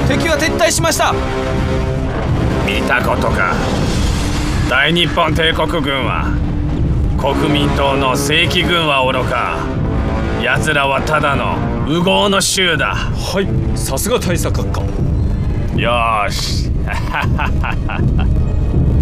敵は撤退しました。 見たことか。大日本帝国軍は国民党の正規軍はおろか、奴らはただの烏合の衆だ。 はい、さすが大佐閣下。 よーし